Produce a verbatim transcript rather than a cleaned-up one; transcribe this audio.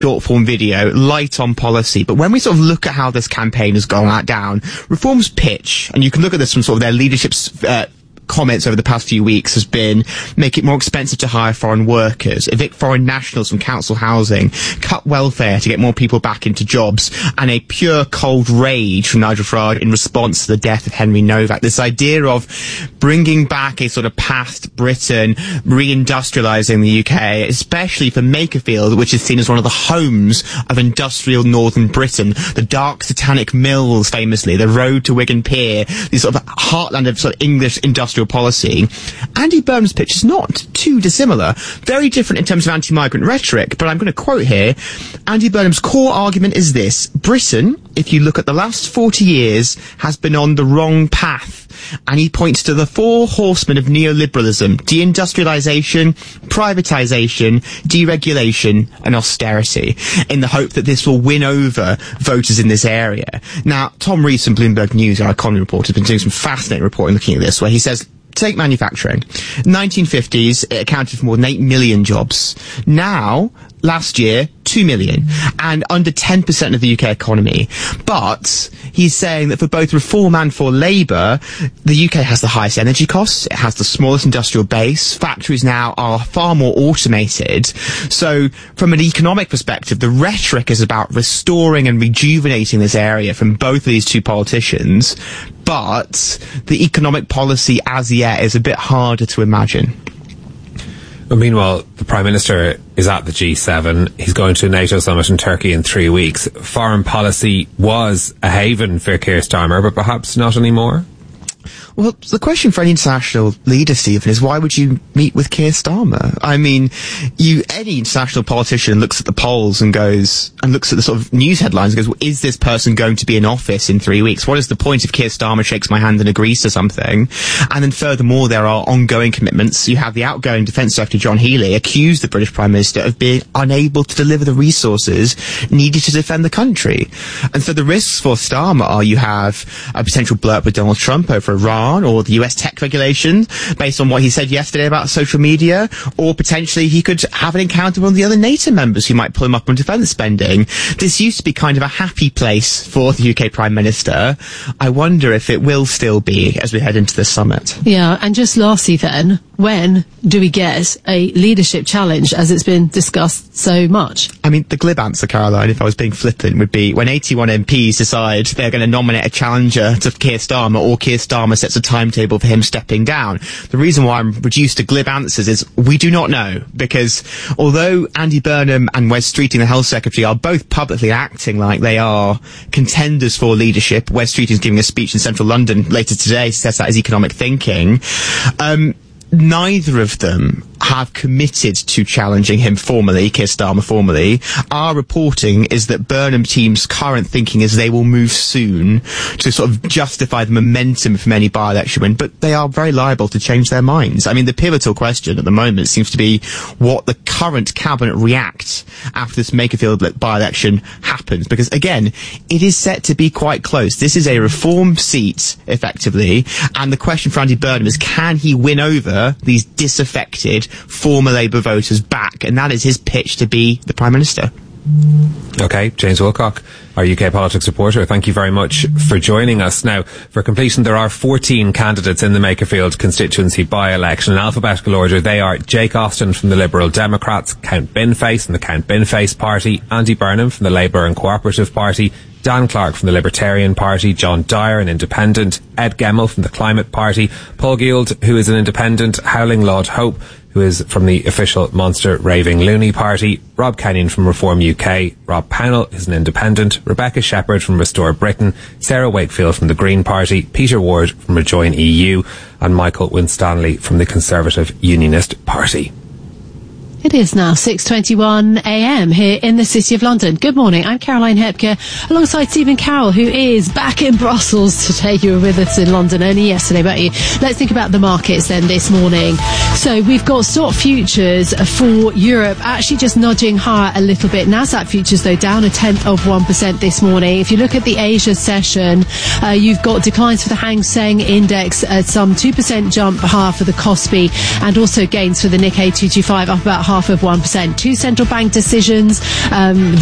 short form video, light on policy. But when we sort of look at how this campaign has gone out down, Reform's pitch, and you can look at this from sort of their leadership's uh, comments over the past few weeks, has been make it more expensive to hire foreign workers, evict foreign nationals from council housing, cut welfare to get more people back into jobs, and a pure cold rage from Nigel Farage in response to the death of Henry Novak. This idea of bringing back a sort of past Britain, reindustrialising the U K, especially for Makerfield, which is seen as one of the homes of industrial northern Britain, the dark satanic mills famously, the road to Wigan Pier, this sort of heartland of sort of English industrial policy. Andy Burnham's pitch is not too dissimilar. Very different in terms of anti-migrant rhetoric, but I'm going to quote here. Andy Burnham's core argument is this: Britain, if you look at the last forty years, has been on the wrong path. And he points to the four horsemen of neoliberalism: deindustrialisation, privatisation, deregulation and austerity, in the hope that this will win over voters in this area. Now, Tom Rees from Bloomberg News, our economy reporter, has been doing some fascinating reporting looking at this, where he says, take manufacturing. nineteen fifties, it accounted for more than eight million jobs. Now, last year, two million, and under ten percent of the U K economy. But he's saying that for both Reform and for Labour, the U K has the highest energy costs, it has the smallest industrial base, factories now are far more automated. So, from an economic perspective, the rhetoric is about restoring and rejuvenating this area from both of these two politicians, but the economic policy as yet is a bit harder to imagine. Well, meanwhile, the Prime Minister is at the G seven. He's going to a NATO summit in Turkey in three weeks. Foreign policy was a haven for Keir Starmer, but perhaps not anymore? Well, the question for any international leader, Stephen, is why would you meet with Keir Starmer? I mean, you, any international politician looks at the polls and goes, and looks at the sort of news headlines and goes, well, is this person going to be in office in three weeks? What is the point if Keir Starmer shakes my hand and agrees to something? And then furthermore, there are ongoing commitments. You have the outgoing Defence Secretary, John Healey, accused the British Prime Minister of being unable to deliver the resources needed to defend the country. And so the risks for Starmer are you have a potential blurb with Donald Trump over Iran, or the U S tech regulation, based on what he said yesterday about social media, or potentially he could have an encounter with one of the other NATO members who might pull him up on defence spending. This used to be kind of a happy place for the U K Prime Minister. I wonder if it will still be as we head into the summit. Yeah, and just lastly then, when do we get a leadership challenge as it's been discussed so much? I mean, the glib answer, Caroline, if I was being flippant, would be when eighty-one M Ps decide they're going to nominate a challenger to Keir Starmer, or Keir Starmer sets a timetable for him stepping down. The reason why I'm reduced to glib answers is we do not know, because although Andy Burnham and Wes Streeting, the Health Secretary, are both publicly acting like they are contenders for leadership, Wes Streeting is giving a speech in central London later today to set out his economic thinking, um, neither of them have committed to challenging him formally, Keir Starmer formally. Our reporting is that Burnham team's current thinking is they will move soon to sort of justify the momentum from any by-election win, but they are very liable to change their minds. I mean, the pivotal question at the moment seems to be what the current cabinet reacts after this Makerfield by-election happens, because again, it is set to be quite close. This is a Reform seat, effectively, and the question for Andy Burnham is, can he win over these disaffected former Labour voters back? And that is his pitch to be the Prime Minister. Okay, James Wilcock, our U K politics reporter, thank you very much for joining us. Now, for completion, there are fourteen candidates in the Makerfield constituency by-election. In alphabetical order, they are Jake Austin from the Liberal Democrats, Count Binface from the Count Binface Party, Andy Burnham from the Labour and Cooperative Party, Dan Clark from the Libertarian Party, John Dyer, an independent, Ed Gemmell from the Climate Party, Paul Guild, who is an independent, Howling Lord Hope, who is from the official Monster Raving Loony Party, Rob Kenyon from Reform U K, Rob Powell is an independent, Rebecca Shepherd from Restore Britain, Sarah Wakefield from the Green Party, Peter Ward from Rejoin E U, and Michael Winstanley from the Conservative Unionist Party. It is now six twenty-one a m here in the City of London. Good morning, I'm Caroline Hepker, alongside Stephen Carroll, who is back in Brussels today. You were with us in London only yesterday, weren't you? Let's think about the markets then this morning. So we've got stock futures for Europe actually just nudging higher a little bit. Nasdaq futures, though, down a tenth of one percent this morning. If you look at the Asia session, uh, you've got declines for the Hang Seng Index, uh, some two percent jump higher for the Kospi, and also gains for the Nikkei two twenty-five, up about half of one percent. Two central bank decisions. Um,